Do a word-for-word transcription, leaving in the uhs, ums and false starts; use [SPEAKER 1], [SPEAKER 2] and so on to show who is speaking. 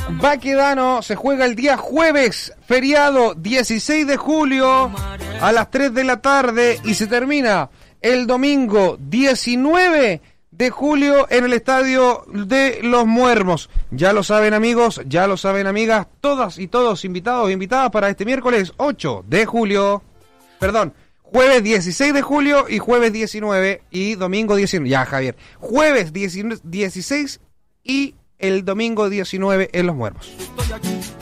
[SPEAKER 1] Baquedano se juega el día jueves, feriado dieciséis de julio a las tres de la tarde y se termina el domingo diecinueve de julio en el estadio de Los Muermos. Ya lo saben, amigos, ya lo saben, amigas, todas y todos invitados e invitadas para este miércoles ocho de julio. Perdón, jueves dieciséis de julio y jueves diecinueve y domingo diecinueve. Ya, Javier. Jueves dieciséis y el domingo diecinueve en Los Muermos.